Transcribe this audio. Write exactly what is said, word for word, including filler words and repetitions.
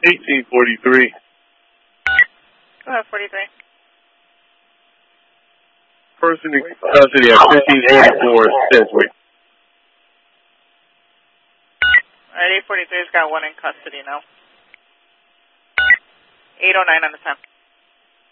eighteen forty-three. Go ahead, forty-three. Person in custody at fifteen eighty-four Sedgwick. Alright, eight forty-three's got one in custody now. eight oh nine on the ten.